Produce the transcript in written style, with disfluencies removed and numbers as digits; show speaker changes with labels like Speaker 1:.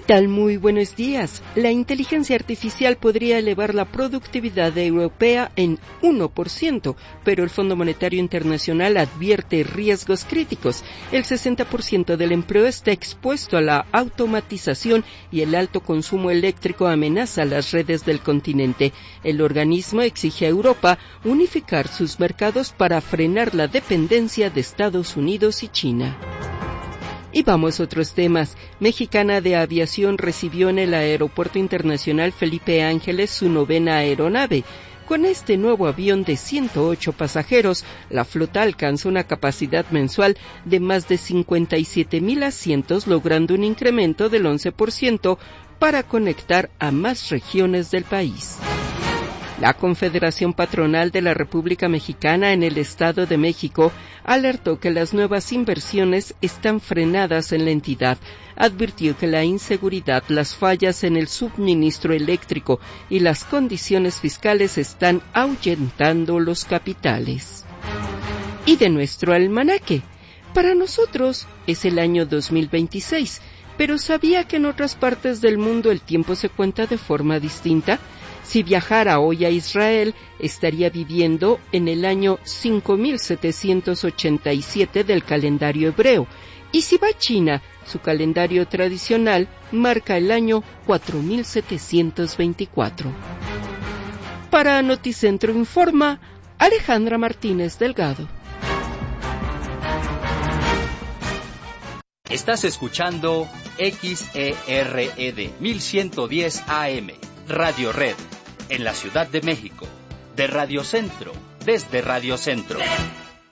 Speaker 1: tal? Muy buenos días. La inteligencia artificial podría elevar la productividad europea en 1%, pero el Fondo Monetario Internacional advierte riesgos críticos. El 60% del empleo está expuesto a la automatización y el alto consumo eléctrico amenaza las redes del continente. El organismo exige a Europa unificar sus mercados para frenar la dependencia de Estados Unidos y China. Y vamos a otros temas. Mexicana de Aviación recibió en el Aeropuerto Internacional Felipe Ángeles su 9ª aeronave. Con este nuevo avión de 108 pasajeros, la flota alcanza una capacidad mensual de más de 57,000 asientos, logrando un incremento del 11% para conectar a más regiones del país. La Confederación Patronal de la República Mexicana en el Estado de México alertó que las nuevas inversiones están frenadas en la entidad. Advirtió que la inseguridad, las fallas en el suministro eléctrico y las condiciones fiscales están ahuyentando los capitales. Y de nuestro almanaque. Para nosotros es el año 2026, pero ¿sabía que en otras partes del mundo el tiempo se cuenta de forma distinta? Si viajara hoy a Israel, estaría viviendo en el año 5787 del calendario hebreo. Y si va a China, su calendario tradicional marca el año 4724. Para Noticentro Informa, Alejandra Martínez Delgado.
Speaker 2: Estás escuchando XERED 1110 AM, Radio Red, en la Ciudad de México, de Radio Centro, desde Radio Centro.